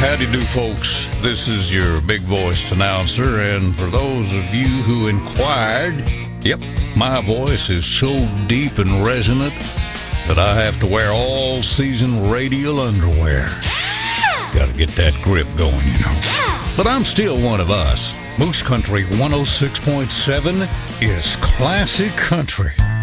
Howdy do, folks. This is your big-voiced announcer, and for those of you who inquired, yep, my voice is so deep and resonant that I have to wear all-season radial underwear. Gotta get that grip going, you know. But I'm still one of us. Moose Country 106.7 is classic country.